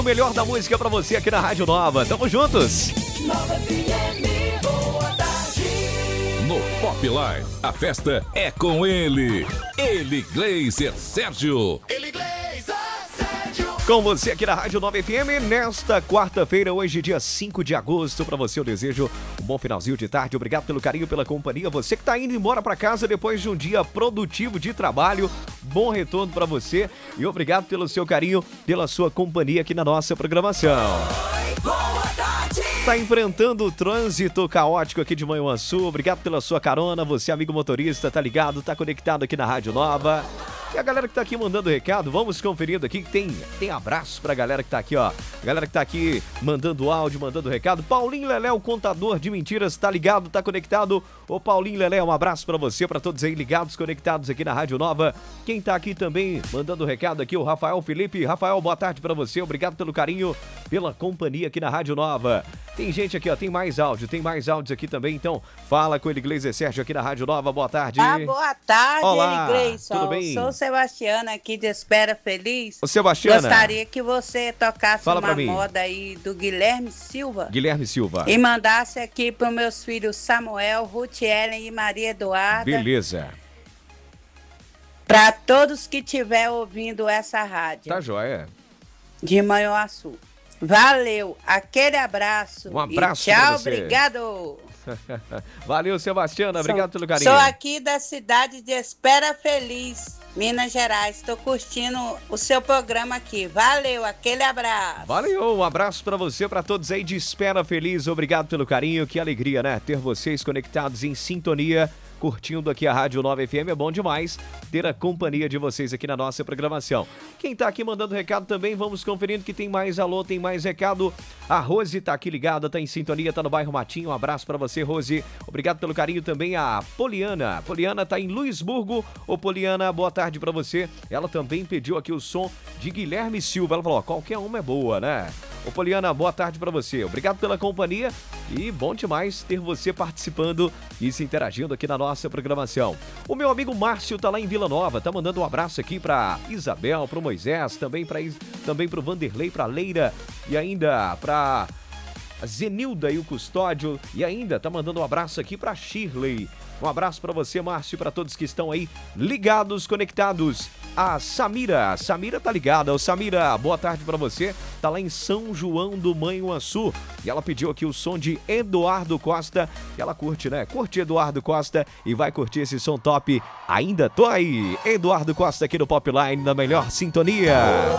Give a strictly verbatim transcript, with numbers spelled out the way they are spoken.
O melhor da música pra você aqui na Rádio Nova. Tamo juntos. Nova F M, boa tarde. No Pop Line, a festa é com ele. Ele, Gleiser Sérgio. Ele, Gleiser Sérgio. Com você aqui na Rádio Nova F M, nesta quarta-feira, hoje dia cinco de agosto. Pra você eu desejo um bom finalzinho de tarde. Obrigado pelo carinho, pela companhia. Você que tá indo embora pra casa depois de um dia produtivo de trabalho. Bom retorno pra você e obrigado pelo seu carinho, pela sua companhia aqui na nossa programação. Oi, boa tarde. Tá enfrentando o trânsito caótico aqui de Manhuaçu. Obrigado pela sua carona. Você, amigo motorista, tá ligado, tá conectado aqui na Rádio Nova. E a galera que tá aqui mandando recado, vamos conferindo aqui que tem, tem abraço pra galera que tá aqui, ó. A galera que tá aqui mandando áudio, mandando recado. Paulinho Lelé, o contador de mentiras, tá ligado, tá conectado. Ô Paulinho Lelé, um abraço pra você, pra todos aí ligados, conectados aqui na Rádio Nova. Quem tá aqui também mandando recado aqui, o Rafael Felipe. Rafael, boa tarde pra você, obrigado pelo carinho, pela companhia aqui na Rádio Nova. Tem gente aqui, ó, tem mais áudio, tem mais áudios aqui também, então fala com ele, Gleiser Sérgio, aqui na Rádio Nova, boa tarde. Ah, boa tarde, Olá, ele, Gleison. tudo bem? Sou Sebastiana aqui de Espera Feliz. Ô, Sebastiana. Gostaria que você tocasse Fala pra uma mim. moda aí do Guilherme Silva. Guilherme Silva. E mandasse aqui para meus filhos Samuel, Ruth Ellen e Maria Eduarda. Beleza. Para todos que estiver ouvindo essa rádio. Tá joia. De Manhuaçu. Valeu, aquele abraço. Um abraço e tchau, pra você. obrigado. Valeu, Sebastiana, obrigado sou, pelo carinho. Sou aqui da cidade de Espera Feliz, Minas Gerais. Estou curtindo o seu programa aqui. Valeu, aquele abraço. Valeu, um abraço pra você, pra todos aí de Espera Feliz. Obrigado pelo carinho, que alegria, né? Ter vocês conectados em sintonia, curtindo aqui a Rádio Nova F M. É bom demais ter a companhia de vocês aqui na nossa programação. Quem tá aqui mandando recado também, vamos conferindo que tem mais alô, tem mais recado. A Rose tá aqui ligada, tá em sintonia, tá no bairro Matinho. Um abraço pra você, Rose. Obrigado pelo carinho também a Poliana. Poliana tá em Luisburgo. Ô, Poliana, boa tarde pra você. Ela também pediu aqui o som de Guilherme Silva. Ela falou, ó, qualquer uma é boa, né? Ô, Poliana, boa tarde pra você. Obrigado pela companhia e bom demais ter você participando e se interagindo aqui na nossa programação. O meu amigo Márcio tá lá em Vila Nova, tá mandando um abraço aqui pra Isabel, pro Moisés, também pra, também pro Vanderlei, pra Leira e ainda pra Zenilda e o Custódio, e ainda tá mandando um abraço aqui pra Shirley. Um abraço pra você, Márcio, pra todos que estão aí ligados, conectados. A Samira, Samira tá ligada. Ô, Samira, boa tarde pra você. Tá lá em São João do Manhuaçu. E ela pediu aqui o som de Eduardo Costa. E ela curte, né? Curte Eduardo Costa e vai curtir esse som top. Ainda tô aí. Eduardo Costa aqui no Pop Line, na melhor sintonia.